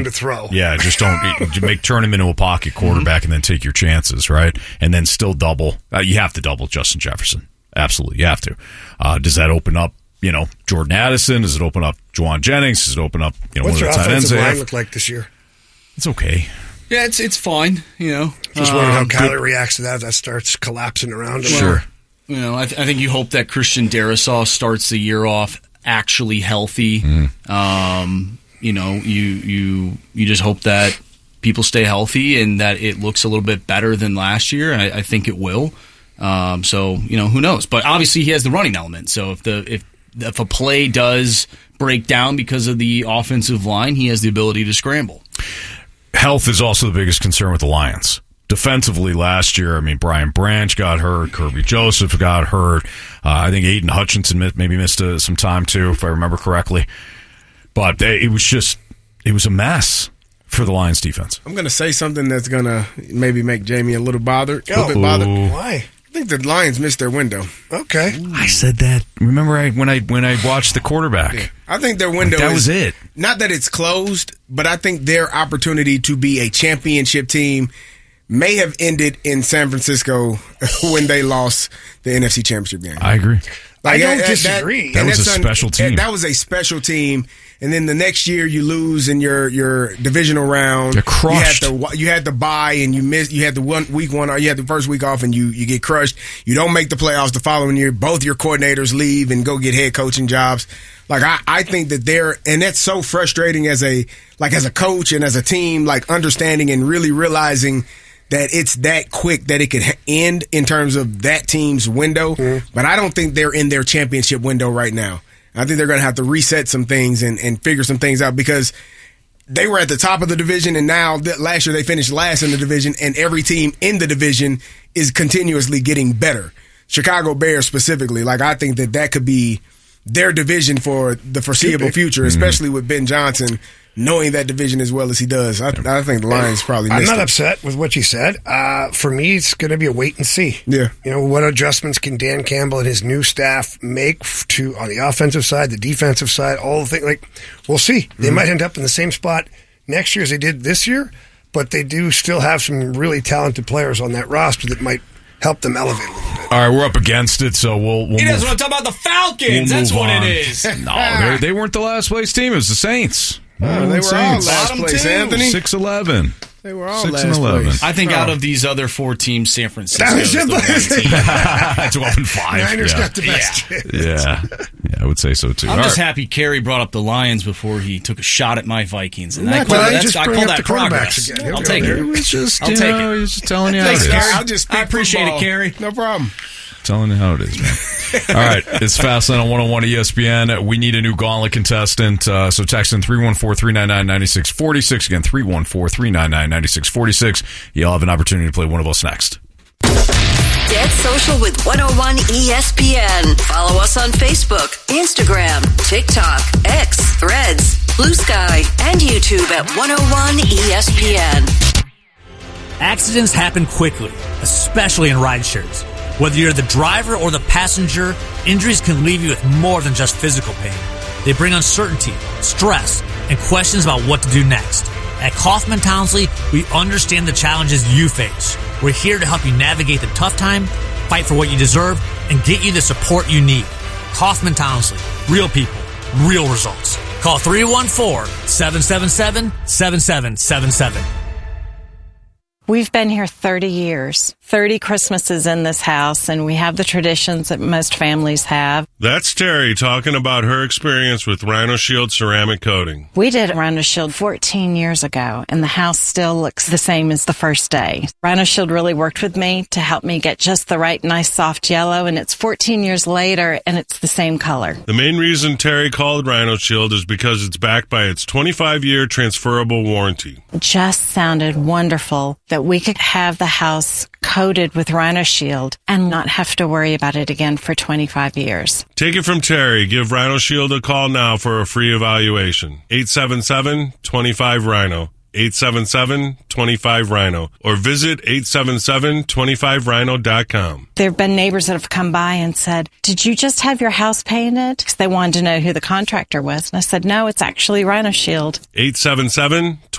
to throw. Yeah, just don't turn him into a pocket quarterback and then take your chances, right? And then still double. You have to double Justin Jefferson. Absolutely, you have to. Does that open up, Jordan Addison? Does it open up Juwan Jennings? Does it open up, what's one your of the tight ends? offensive line look like this year? It's okay. Yeah, it's fine. Just wondering how Kyler reacts to that. If that starts collapsing around him. Sure. I think you hope that Christian Darrisaw starts the year off actually healthy. You just hope that people stay healthy and that it looks a little bit better than last year. And I think it will. Who knows? But obviously he has the running element. So if a play does break down because of the offensive line, he has the ability to scramble. Health is also the biggest concern with the Lions. Defensively last year, Brian Branch got hurt. Kirby Joseph got hurt. I think Aiden Hutchinson maybe missed some time too, if I remember correctly. But it was a mess for the Lions defense. I'm going to say something that's going to maybe make Jamie a little bothered. Why? I think the Lions missed their window. Okay. I said that. Remember when I watched the quarterback? Yeah. I think their window was it. Not that it's closed, but I think their opportunity to be a championship team may have ended in San Francisco when they lost the NFC Championship game. I agree. I don't disagree. That was a special team. That was a special team. And then the next year you lose in your divisional round. You're crushed. You had the bye and you missed. You had the week one, or you had the first week off and you get crushed. You don't make the playoffs the following year. Both your coordinators leave and go get head coaching jobs. Like I think that and that's so frustrating as a coach and as a team, like understanding and really realizing that it's that quick that it could end in terms of that team's window. But I don't think they're in their championship window right now. I think they're going to have to reset some things and figure some things out because they were at the top of the division, and now last year they finished last in the division, and every team in the division is continuously getting better. Chicago Bears specifically, I think that could be their division for the foreseeable future, especially with Ben Johnson knowing that division as well as he does. I think the Lions probably missed I'm not it. upset with what you said. For me, it's going to be a wait and see. Yeah. What adjustments can Dan Campbell and his new staff make on the offensive side, the defensive side, all the things. We'll see. They might end up in the same spot next year as they did this year, but they do still have some really talented players on that roster that might help them elevate a little bit. All right, we're up against it, so we'll He doesn't want to talk about the Falcons. That's what it is. No, they weren't the last place team. It was the Saints. They were all last place, Anthony. 6-11. They were all 6-11. last place. I think out of these other four teams, San Francisco is the one team. 12-5. Niners got the best chance. Yeah, I would say so too. I'm just happy Kerry brought up the Lions before he took a shot at my Vikings, and I call that progress. Again. I'll take it. It was just, I'll take it. He was just telling you how it Thanks, is. Kerry. I'll just I appreciate it, Kerry. No problem. Telling you how it is, man. All right, it's Fastlane on 101 ESPN. We need a new gauntlet contestant, so text in 314-399-9646. Again, 314-399-9646. You'll have an opportunity to play one of us next. Get social with 101 ESPN. Follow us on Facebook, Instagram, TikTok, X, Threads, Blue Sky, and YouTube at 101 ESPN. Accidents happen quickly, especially in rideshares. Whether you're the driver or the passenger, injuries can leave you with more than just physical pain. They bring uncertainty, stress, and questions about what to do next. At Kaufman Townsley, we understand the challenges you face. We're here to help you navigate the tough time, fight for what you deserve, and get you the support you need. Kaufman Townsley, real people, real results. Call 314-777-7777. We've been here 30 years, 30 Christmases in this house, and we have the traditions that most families have. That's Terry talking about her experience with Rhino Shield ceramic coating. We did Rhino Shield 14 years ago, and the house still looks the same as the first day. Rhino Shield really worked with me to help me get just the right nice soft yellow, and it's 14 years later, and it's the same color. The main reason Terry called Rhino Shield is because it's backed by its 25-year transferable warranty. It just sounded wonderful that we could have the house coated with Rhino Shield and not have to worry about it again for 25 years. Take it from Terry. Give Rhino Shield a call now for a free evaluation. 877-25-RHINO. 877-25-RHINO. Or visit 877-25rhino.com. There have been neighbors that have come by and said, "Did you just have your house painted?" Because they wanted to know who the contractor was. And I said, "No, it's actually Rhino Shield." 877